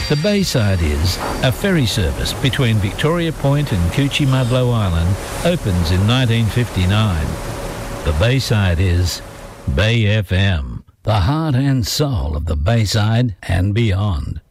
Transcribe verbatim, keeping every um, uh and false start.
The Bayside is a ferry service between Victoria Point and Cuchimudlo Island opens in nineteen fifty-nine. The Bayside is Bay F M, the heart and soul of the Bayside and beyond.